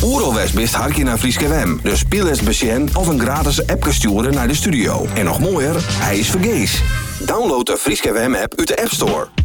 Oeralwest best hartje naar Frieske WM. Dus speel eens besjen of een gratis app sturen naar de studio. En nog mooier, hij is vergees. Download de Frieske WM app uit de App Store.